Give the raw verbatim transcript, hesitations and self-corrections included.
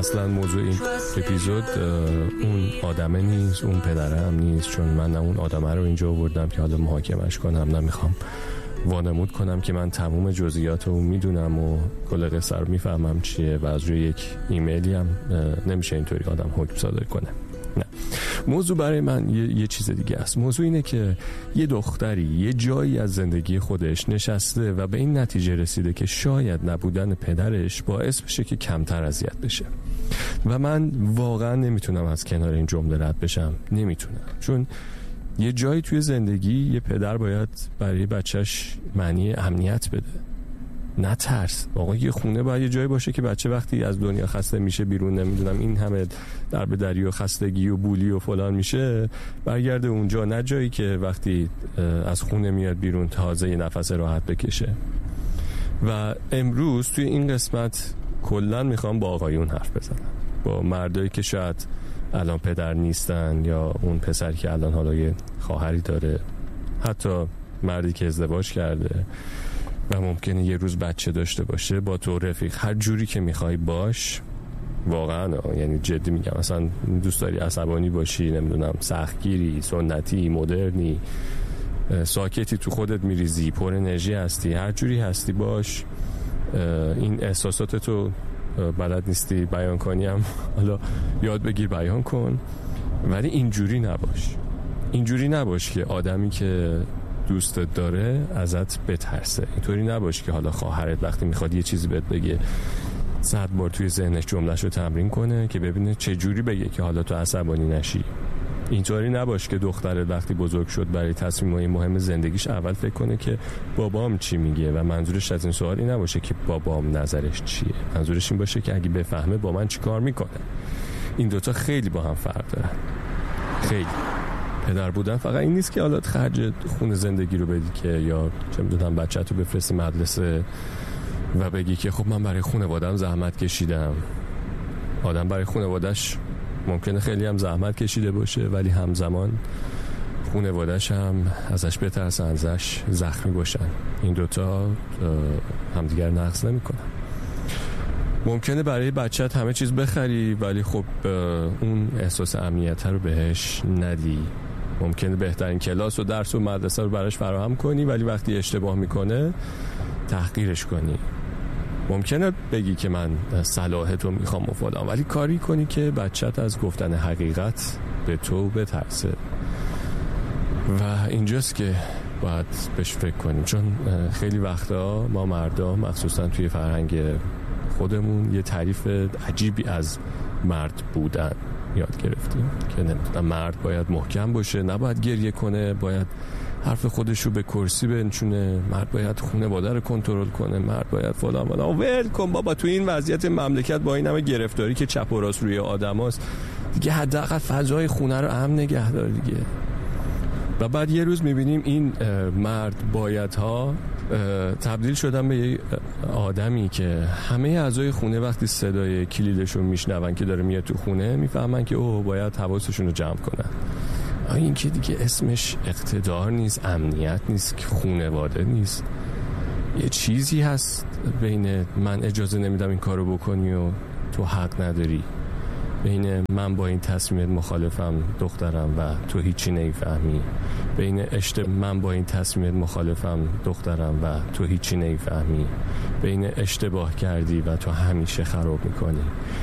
اصلا موضوع این اپیزود اون آدمه نیست، اون پدره هم نیست، چون من نه اون آدمه رو اینجا آوردم که حالا محاکمش کنم، نمیخوام وانمود کنم که من تمام جزئیات رو میدونم و کل قصه رو میفهمم چیه و از روی یک ایمیلی هم نمیشه اینطوری آدم حکم صادر کنه. نه، موضوع برای من یه, یه چیز دیگه است. موضوع اینه که یه دختری یه جایی از زندگی خودش نشسته و به این نتیجه رسیده که شاید نبودن پدرش باعث بشه که کمتر اذیت بشه و من واقعا نمیتونم از کنار این جمله رد بشم، نمیتونم، چون یه جایی توی زندگی یه پدر باید برای بچهش معنی امنیت بده، نه ترس. آقا یه خونه باید یه جایی باشه که بچه وقتی از دنیا خسته میشه بیرون، نمیدونم این همه در به دری و خستگی و بولی و فلان میشه، برگرده اونجا، نه جایی که وقتی از خونه میاد بیرون تازه یه نفس راحت بکشه. و امروز توی این قسمت کلن میخوام با آقایون حرف بزنم، با مردایی که شاید الان پدر نیستن، یا اون پسر که الان حالا یه خواهری داره، حتی مردی که ازدواج کرده و ممکنه یه روز بچه داشته باشه. با تو رفیق هر جوری که میخوای باش، واقعا یعنی جدی میگم، اصلا دوست داری عصبانی باشی، نمیدونم سختگیری، سنتی، مدرنی، ساکتی، تو خودت میریزی، پر انرژی هستی، هر جوری هستی باش. این احساساتتو بلد نیستی بیان کنی هم حالا یاد بگیر بیان کن، ولی اینجوری نباش. اینجوری نباش که آدمی که دوستت داره ازت بترسه. اینطوری نباش که حالا خواهرت وقتی میخواد یه چیزی بهت بگه صد بار توی ذهنش جمله‌شو تمرین کنه که ببینه چه جوری بگه که حالا تو عصبانی نشی. اینطوری نباش که دخترت وقتی بزرگ شد برای تصمیم‌های مهم زندگیش اول فکر کنه که بابام چی میگه و منظورش از این سوال این نباشه که بابام نظرش چیه، منظورش این باشه که اگه بفهمه با من چی کار میکنه. این دوتا خیلی با هم فرق دارن، خیلی. پدر بودن فقط این نیست که حالا خرج خون زندگی رو بدی که، یا چه میدونم بچه‌تو بفرستی مدرسه و بگی که خب من برای خانواده‌ام زحمت کشیدم. آدم برای خانواده‌اش ممکنه خیلی هم زحمت کشیده باشه، ولی همزمان خانواده‌اش هم ازش بترسن، ازش زخمی باشن. این دوتا همدیگر نقص نمی‌کنن. ممکنه برای بچت همه چیز بخری، ولی خب اون احساس امنیت رو بهش ندی. ممکنه بهترین کلاس و درس و مدرسه رو براش فراهم کنی، ولی وقتی اشتباه میکنه تحقیرش کنی. ممکنه بگی که من صلاحتو میخوام و فلان، ولی کاری کنی که بچت از گفتن حقیقت به تو بترسه. و اینجاست که باید بهش فکر کنیم، چون خیلی وقتا ما مردا مخصوصا توی فرهنگ خودمون یه تعریف عجیبی از مرد بودن یاد گرفتیم که نمیدونم مرد باید محکم باشه، نباید گریه کنه، باید حرف خودش رو به کرسی بنشونه، مرد باید خانواده رو کنترل کنه، مرد باید فلان فلان. ول کن بابا، تو این وضعیت مملکت با این همه گرفتاری که چپ و راست روی آدماست دیگه، حداقل فضای خونه رو امن نگه دار دیگه. و بعد یه روز میبینیم این مرد بایدها تبدیل شدن به یه آدمی که همه اعضای خونه وقتی صدای کلیدشون میشنون که داره میاد تو خونه میفهمن که اوه باید حواسشون رو جمع کنن. این که دیگه اسمش اقتدار نیست، امنیت نیست، خانواده نیست، یه چیزی هست بین من اجازه نمیدم این کارو بکنی و تو حق نداری، بین من با این تصمیمت مخالفم دخترم و تو هیچی نمیفهمی، بین اشتباه من با این تصمیمت مخالفم دخترم و تو هیچی نمیفهمی، بین اشتباه کردی و تو همیشه خراب میکنی.